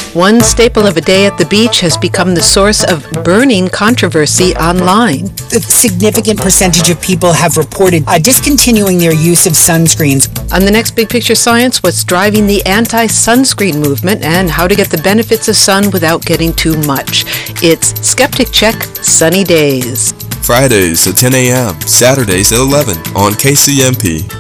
One staple of a day at the beach has become the source of burning controversy online. A significant percentage of people have reported discontinuing their use of sunscreens. On the next Big Picture Science, what's driving the anti-sunscreen movement and how to get the benefits of sun without getting too much. It's Skeptic Check Sunny Days. Fridays at 10 a.m., Saturdays at 11 on KCMP.